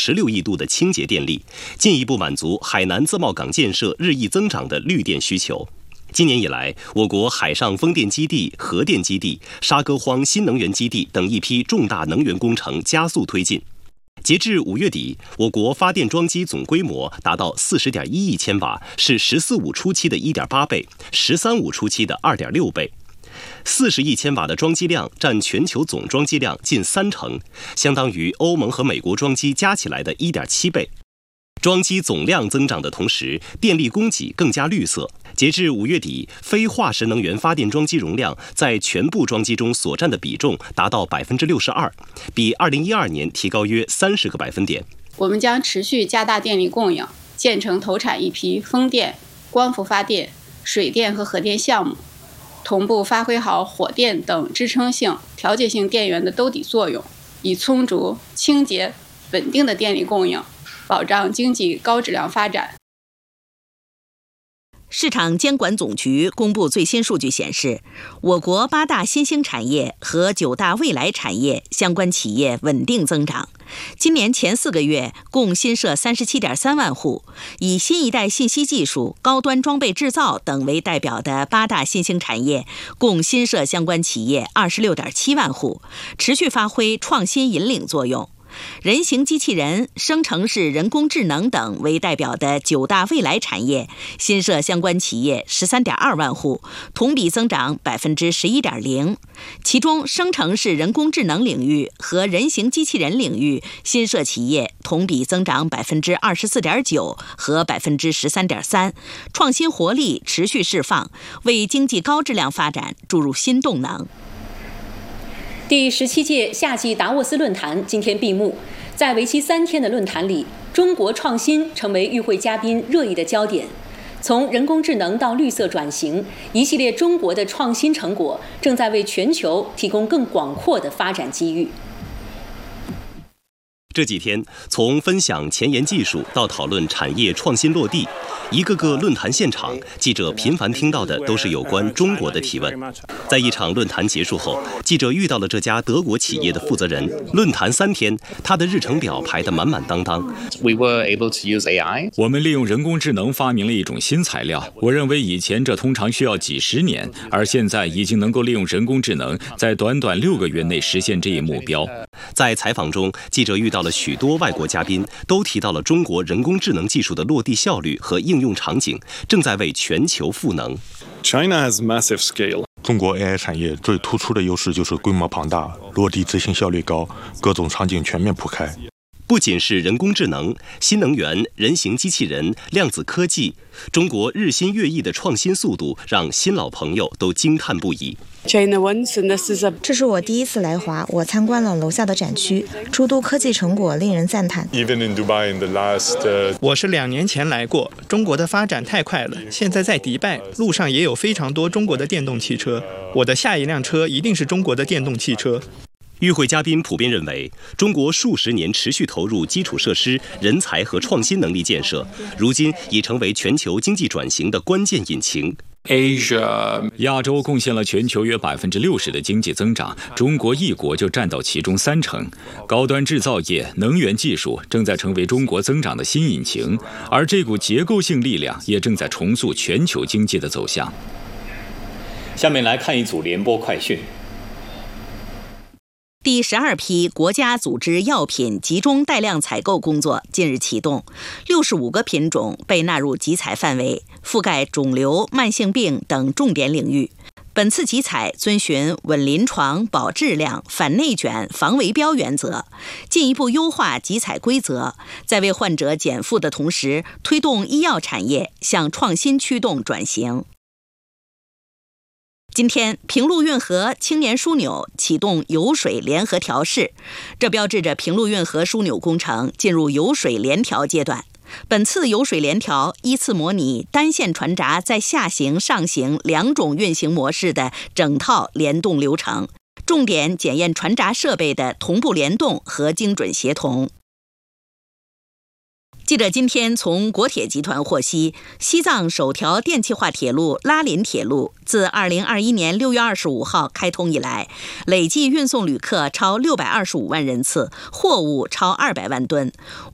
16亿度的清洁电力，进一步满足海南自贸港建设日益增长的绿电需求。今年以来，我国海上风电基地、核电基地、沙歌荒新能源基地等一批重大能源工程加速推进。截至5月底，我国发电装机总规模达到40.1亿千瓦，是“14-5”初期的1.8倍，“13-5”初期的2.6倍。40亿千瓦的装机量占全球总装机量近30%，相当于欧盟和美国装机加起来的1.7倍。装机总量增长的同时，电力供给更加绿色。截至5月底，非化石能源发电装机容量在全部装机中所占的比重达到62%，比2012年提高约30个百分点。 我们将持续加大电力供应，建成投产一批风电、光伏发电、水电和核电项目，同步发挥好火电等支撑性、调节性电源的兜底作用，以充足、清洁、稳定的电力供应，保障经济高质量发展。 市场监管总局公布最新数据显示，我国8大新兴产业和9大未来产业相关企业稳定增长。今年前4个月共新设37.3万户，以新一代信息技术、高端装备制造等为代表的8大新兴产业共新设相关企业26.7万户，持续发挥创新引领作用。人形机器人、生成式人工智能等为代表的9大未来产业新设相关企业13.2万户，同比增长11.0%。其中，生成式人工智能领域和人形机器人领域新设企业同比增长24.9%和13.3%，创新活力持续释放，为经济高质量发展注入新动能。 第17届夏季达沃斯论坛今天闭幕，在为期3天的论坛里，中国创新成为与会嘉宾热议的焦点。从人工智能到绿色转型，一系列中国的创新成果正在为全球提供更广阔的发展机遇。 这几天，从分享前沿技术到讨论产业创新落地，一个个论坛现场，记者频繁听到的都是有关中国的提问。在一场论坛结束后，记者遇到了这家德国企业的负责人。论坛3天，他的日程表排得满满当当。 我们利用人工智能发明了一种新材料，我认为以前这通常需要几十年，而现在已经能够利用人工智能在短短6个月内实现这一目标。 在采访中，记者遇到了许多外国嘉宾，都提到了中国人工智能技术的落地效率和应用场景，正在为全球赋能。 China has massive scale. 中国 AI 产业最突出的优势就是规模庞大、落地执行效率高、各种场景全面铺开。 不仅是人工智能、新能源、人形机器人、量子科技，中国日新月异的创新速度让新老朋友都惊叹不已。 这是我第一次来华，我参观了楼下的展区，诸多科技成果令人赞叹。 我是2年前来过，中国的发展太快了，现在在迪拜，路上也有非常多中国的电动汽车，我的下一辆车一定是中国的电动汽车。 与会嘉宾普遍认为，中国数十年持续投入基础设施、人才和创新能力建设，如今已成为全球经济转型的关键引擎。 亚洲贡献了全球约60%的经济增长，中国一国就占到其中30%。高端制造业、能源技术正在成为中国增长的新引擎，而这股结构性力量也正在重塑全球经济的走向。 下面来看一组联播快讯。 第12批国家组织药品集中带量采购工作近日启动，65个品种被纳入集采范围，覆盖肿瘤、慢性病等重点领域。本次集采遵循稳临床、保质量、反内卷、防围标原则，进一步优化集采规则，在为患者减负的同时，推动医药产业向创新驱动转型。今天，平陆运河青年枢纽启动油水联合调试，这标志着平陆运河枢纽工程进入油水联调阶段。本次油水联调依次模拟单线船闸在下行、上行2种运行模式的整套联动流程，重点检验船闸设备的同步联动和精准协同。记者今天从国铁集团获悉，西藏首条电气化铁路拉林铁路自2021年6月25号开通以来，累计运送旅客超625万人次，货物超200万吨，